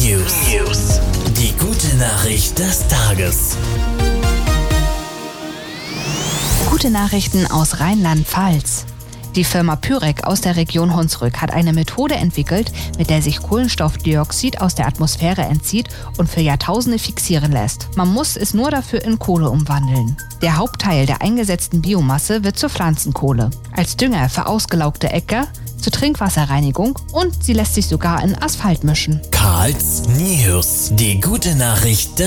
News. Die gute Nachricht des Tages. Gute Nachrichten aus Rheinland-Pfalz. Die Firma Pyrek aus der Region Hunsrück hat eine Methode entwickelt, mit der sich Kohlenstoffdioxid aus der Atmosphäre entzieht und für Jahrtausende fixieren lässt. Man muss es nur dafür in Kohle umwandeln. Der Hauptteil der eingesetzten Biomasse wird zur Pflanzenkohle, als Dünger für ausgelaugte Äcker, zur Trinkwasserreinigung und sie lässt sich sogar in Asphalt mischen. Karls News. Die gute Nachricht des